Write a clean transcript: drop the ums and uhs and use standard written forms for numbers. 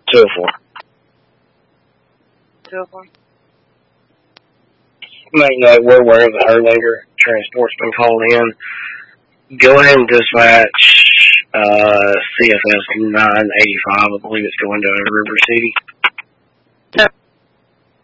204. 204. Make note, we're aware of the Herlander transport's been called in. Go ahead and dispatch CFS 985. I believe it's going to River City.